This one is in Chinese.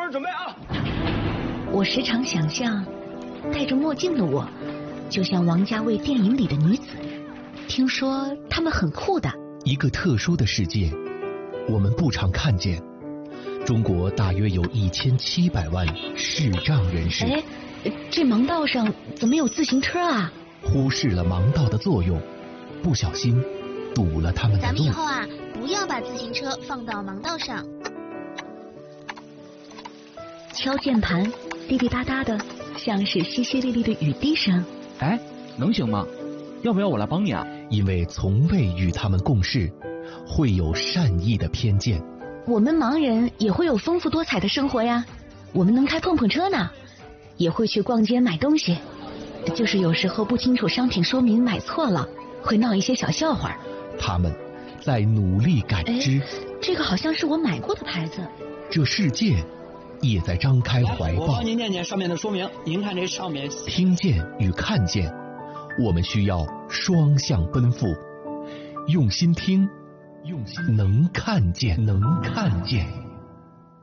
人准备啊！ 我时常想象，戴着墨镜的我，就像王家卫电影里的女子。听说她们很酷的。 一个特殊的世界，我们不常看见。中国大约有1700万视障人士。 哎，这盲道上怎么有自行车啊？ 忽视了盲道的作用，不小心堵了他们的路。 咱们以后啊，不要把自行车放到盲道上。 敲键盘，滴滴答答的，像是淅淅沥沥的雨滴声。 哎，能行吗？要不要我来帮你啊？ 因为从未与他们共事，会有善意的偏见。 我们盲人也会有丰富多彩的生活呀，我们能开碰碰车呢，也会去逛街买东西，就是有时候不清楚商品说明买错了，会闹一些小笑话。 他们在努力感知。 这个好像是我买过的牌子。 这世界也在张开怀抱。 我帮您念念上面的说明，您看这上面。 听见与看见，我们需要双向奔赴，用心听，用心能看见，能看见。